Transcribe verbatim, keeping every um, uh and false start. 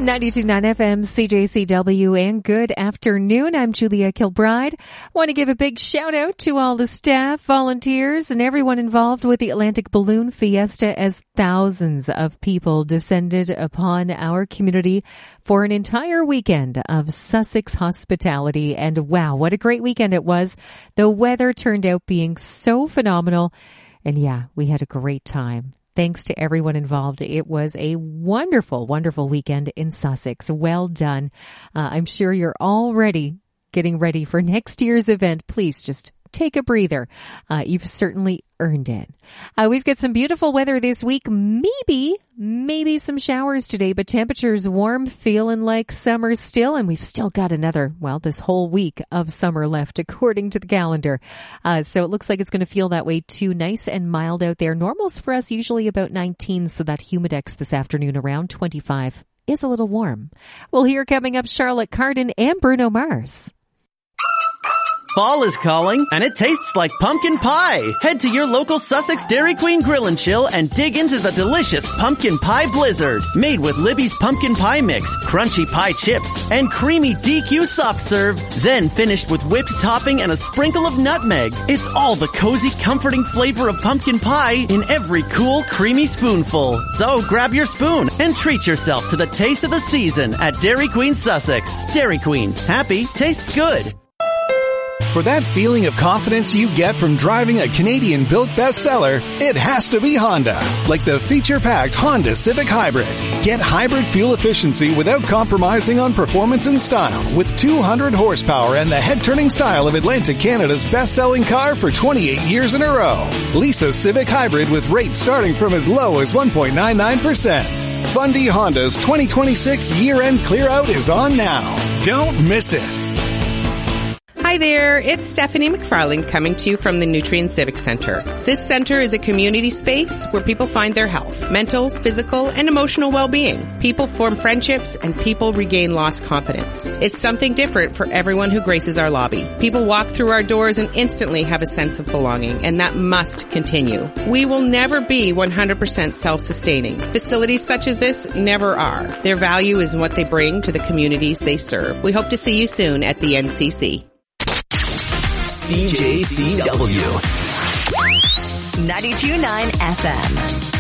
ninety-two point nine F M, C J C W, and good afternoon. I'm Julia Kilbride. Want to give a big shout out to all the staff, volunteers, and everyone involved with the Atlantic Balloon Fiesta as thousands of people descended upon our community for an entire weekend of Sussex hospitality. And wow, what a great weekend it was. The weather turned out being so phenomenal. And yeah, we had a great time. Thanks to everyone involved. It was a wonderful, wonderful weekend in Sussex. Well done. Uh, I'm sure you're already getting ready for next year's event. Please just take a breather. Uh, you've certainly earned it. Uh, we've got some beautiful weather this week. Maybe, maybe some showers today, but temperatures warm, feeling like summer still. And we've still got another, well, this whole week of summer left according to the calendar. Uh, so it looks like it's going to feel that way too. Nice and mild out there. Normals for us usually about nineteen. So that humidex this afternoon around twenty-five is a little warm. We'll hear coming up Charlotte Cardin and Bruno Mars. Fall is calling, and it tastes like pumpkin pie. Head to your local Sussex Dairy Queen Grill and Chill and dig into the delicious pumpkin pie blizzard. Made with Libby's pumpkin pie mix, crunchy pie chips, and creamy D Q soft serve. Then finished with whipped topping and a sprinkle of nutmeg. It's all the cozy, comforting flavor of pumpkin pie in every cool, creamy spoonful. So grab your spoon and treat yourself to the taste of the season at Dairy Queen Sussex. Dairy Queen. Happy tastes good. For that feeling of confidence you get from driving a Canadian-built bestseller, it has to be Honda. Like the feature-packed Honda Civic Hybrid. Get hybrid fuel efficiency without compromising on performance and style with two hundred horsepower and the head-turning style of Atlantic Canada's best-selling car for twenty-eight years in a row. Lease a Civic Hybrid with rates starting from as low as one point nine nine percent. Fundy Honda's twenty twenty-six year-end clear-out is on now. Don't miss it. Hi there, it's Stephanie McFarling coming to you from the Nutrien Civic Center. This center is a community space where people find their health, mental, physical, and emotional well-being. People form friendships and people regain lost confidence. It's something different for everyone who graces our lobby. People walk through our doors and instantly have a sense of belonging, and that must continue. We will never be one hundred percent self-sustaining. Facilities such as this never are. Their value is in what they bring to the communities they serve. We hope to see you soon at the N C C. C J C W ninety-two point nine F M.